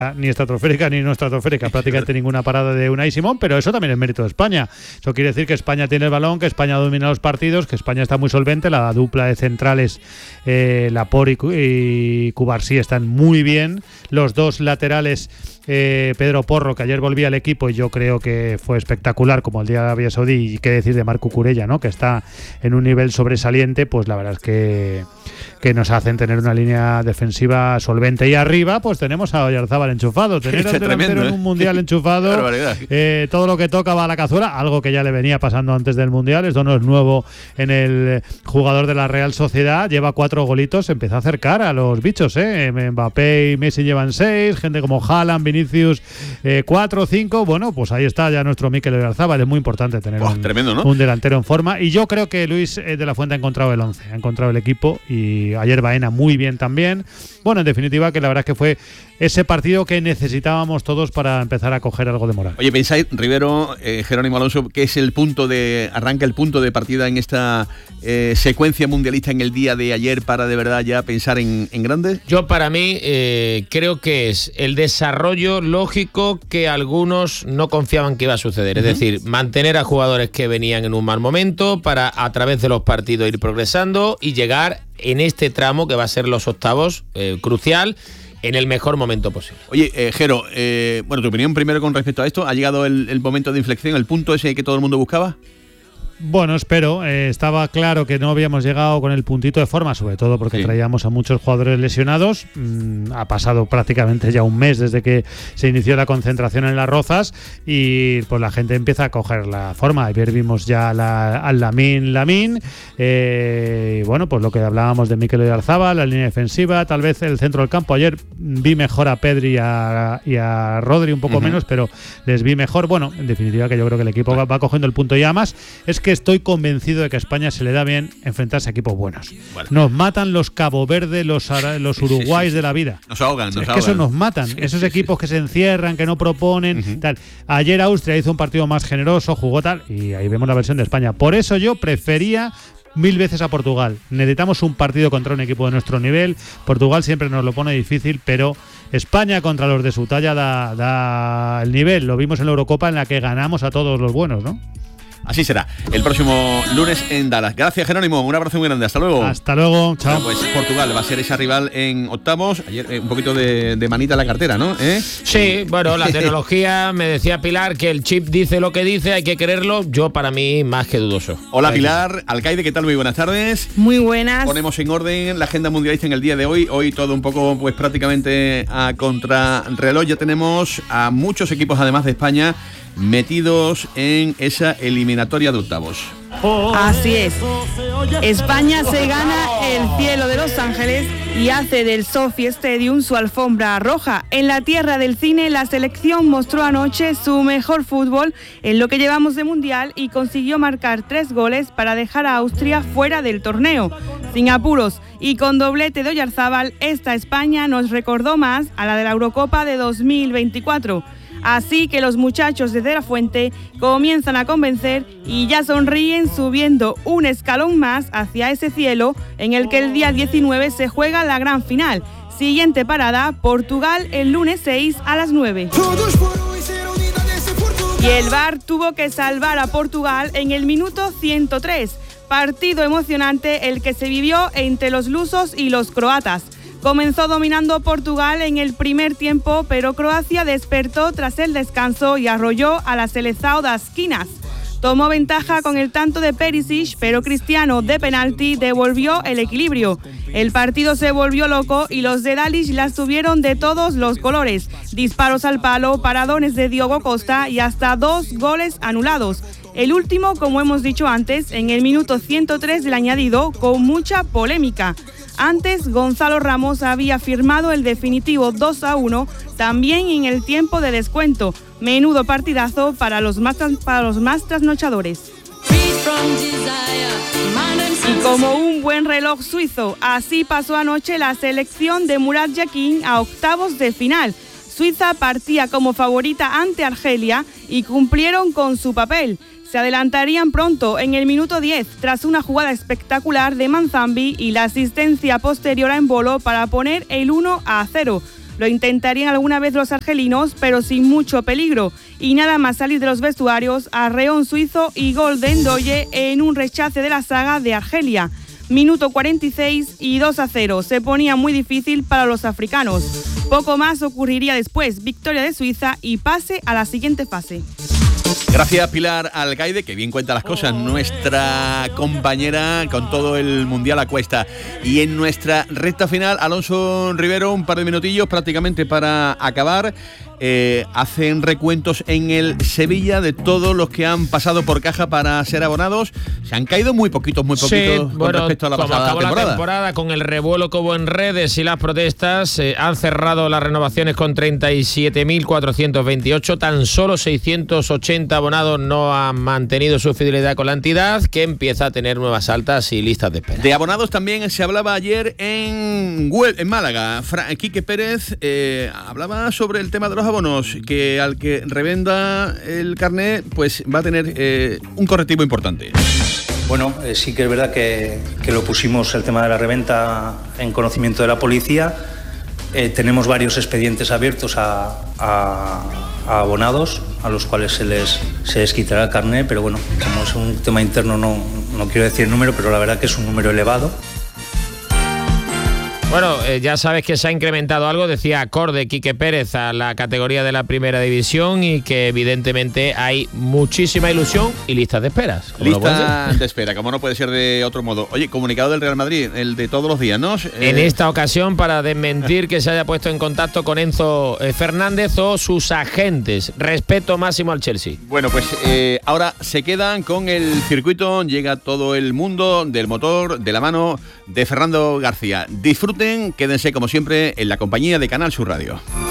ni estratosférica ni no estratosférica, prácticamente ninguna parada de Unai Simón, pero eso también es mérito de España. Eso quiere decir que España tiene el balón, que España domina los partidos, que España está muy solvente, la dupla de centrales, Laporte y Cubarsí están muy bien, los dos laterales, Pedro Porro, que ayer volvía al equipo y yo creo que fue espectacular, como el día de Arabia Saudí, y qué decir de Marco Cucurella, ¿no?, que está en un nivel sobresaliente, pues la verdad es que nos hacen tener una línea defensiva solvente. Y arriba pues tenemos a Oyarzábal enchufado, tener al delantero en un mundial enchufado, todo lo que toca va a la cazuela, algo que ya le venía pasando antes del mundial. Esto no es nuevo en el jugador de la Real Sociedad, lleva 4 golitos, empieza a acercar a los bichos, Mbappé y Messi llevan 6, gente como Haaland, Vinicius 4, 5, bueno, pues ahí está ya nuestro Mikel Oyarzábal. Es muy importante tener un delantero en forma, y yo creo que Luis de la Fuente ha encontrado el 11, ha encontrado el equipo, y ayer Baena muy bien también. Bueno, en definitiva, que la verdad es que fue ese partido que necesitábamos todos para empezar a coger algo de moral. Oye, ¿pensáis, Rivero, Jerónimo Alonso, que es el punto de partida en esta secuencia mundialista en el día de ayer para de verdad ya pensar en grande? Yo, para mí, creo que es el desarrollo lógico que algunos no confiaban que iba a suceder. Es decir, mantener a jugadores que venían en un mal momento para, a través de los partidos, ir progresando y llegar en este tramo que va a ser los octavos, crucial, en el mejor momento posible. Oye, Jero, tu opinión primero con respecto a esto. ¿Ha llegado el momento de inflexión, el punto ese que todo el mundo buscaba? Bueno, espero. Estaba claro que no habíamos llegado con el puntito de forma, sobre todo porque traíamos a muchos jugadores lesionados. Ha pasado prácticamente ya un mes desde que se inició la concentración en Las Rozas y pues la gente empieza a coger la forma. Ayer vimos ya al Lamine. Bueno, pues lo que hablábamos de Mikel Oyarzábal, la línea defensiva, tal vez el centro del campo. Ayer vi mejor a Pedri y a Rodri un poco menos, pero les vi mejor. Bueno, en definitiva, que yo creo que el equipo va cogiendo el punto. Y además es que estoy convencido de que a España se le da bien enfrentarse a equipos buenos. Bueno. Nos matan los Cabo Verde, los Uruguayes de la vida. Nos ahogan. Que eso nos matan. Esos equipos que se encierran, que no proponen, tal. Ayer Austria hizo un partido más generoso, jugó tal, y ahí vemos la versión de España. Por eso yo prefería 1000 veces a Portugal. Necesitamos un partido contra un equipo de nuestro nivel. Portugal siempre nos lo pone difícil, pero España contra los de su talla da el nivel. Lo vimos en la Eurocopa, en la que ganamos a todos los buenos, ¿no? Así será el próximo lunes en Dallas. Gracias, Jerónimo, un abrazo muy grande, hasta luego. Hasta luego, chao. Bueno, pues Portugal va a ser esa rival en octavos. Ayer un poquito de manita en la cartera, ¿no? Sí, bueno, la tecnología, me decía Pilar que el chip dice lo que dice, hay que creerlo. Yo, para mí, más que dudoso. Hola, Pilar, alcaide, ¿qué tal? Muy buenas tardes. Muy buenas. Ponemos en orden la agenda mundialista en el día de hoy. Hoy todo un poco, pues prácticamente a contrarreloj. Ya tenemos a muchos equipos, además de España, metidos en esa eliminatoria de octavos. Así es. España se gana el cielo de Los Ángeles y hace del SoFi Stadium su alfombra roja. En la tierra del cine, la selección mostró anoche su mejor fútbol en lo que llevamos de mundial y consiguió marcar 3 goles para dejar a Austria fuera del torneo. Sin apuros y con doblete de Oyarzábal, esta España nos recordó más a la de la Eurocopa de 2024. Así que los muchachos de la Fuente comienzan a convencer y ya sonríen subiendo un escalón más hacia ese cielo en el que el día 19 se juega la gran final. Siguiente parada, Portugal el lunes 6 a las 9. Y el VAR tuvo que salvar a Portugal en el minuto 103. Partido emocionante el que se vivió entre los lusos y los croatas. Comenzó dominando Portugal en el primer tiempo, pero Croacia despertó tras el descanso y arrolló a la Seleção das Quinas. Tomó ventaja con el tanto de Perisic, pero Cristiano de penalti devolvió el equilibrio. El partido se volvió loco y los de Dalic las tuvieron de todos los colores. Disparos al palo, paradones de Diogo Costa y hasta 2 goles anulados. El último, como hemos dicho antes, en el minuto 103 del añadido, con mucha polémica. Antes, Gonzalo Ramos había firmado el definitivo 2-1, también en el tiempo de descuento. Menudo partidazo para los más trasnochadores. Y como un buen reloj suizo, así pasó anoche la selección de Murat Yakin a octavos de final. Suiza partía como favorita ante Argelia y cumplieron con su papel. Se adelantarían pronto en el minuto 10 tras una jugada espectacular de Manzambi y la asistencia posterior a Embolo para poner el 1-0. Lo intentarían alguna vez los argelinos, pero sin mucho peligro. Y nada más salir de los vestuarios, arreón suizo y gol de Ndoye en un rechace de la saga de Argelia. Minuto 46 y 2-0. Se ponía muy difícil para los africanos. Poco más ocurriría después. Victoria de Suiza y pase a la siguiente fase. Gracias, Pilar Alcaide, que bien cuenta las cosas, nuestra compañera con todo el Mundial a cuesta. Y en nuestra recta final, Alonso Rivero, un par de minutillos prácticamente para acabar. Hacen recuentos en el Sevilla de todos los que han pasado por caja para ser abonados. Se han caído muy poquitos sí, con respecto a la pasada temporada. La temporada, con el revuelo que hubo en redes y las protestas, han cerrado las renovaciones con 37.428. Tan solo 680 abonados no han mantenido su fidelidad con la entidad, que empieza a tener nuevas altas y listas de espera. De abonados también se hablaba ayer en Málaga. Quique Pérez hablaba sobre el tema de los abonos, que al que revenda el carné pues va a tener un correctivo importante. Bueno, sí que es verdad que lo pusimos el tema de la reventa en conocimiento de la policía. Tenemos varios expedientes abiertos a abonados a los cuales se les quitará el carné, pero bueno, como es un tema interno no quiero decir el número, pero la verdad que es un número elevado. Bueno, ya sabes que se ha incrementado algo, decía acorde Quique Pérez, a la categoría de la primera división, y que evidentemente hay muchísima ilusión y listas de esperas. Listas de espera, como no puede ser de otro modo. Oye, comunicado del Real Madrid, el de todos los días, ¿no? En esta ocasión, para desmentir que se haya puesto en contacto con Enzo Fernández o sus agentes. Respeto máximo al Chelsea. Bueno, pues ahora se quedan con el circuito, llega todo el mundo del motor de la mano de Fernando García. Disfruten, quédense como siempre en la compañía de Canal Sur Radio.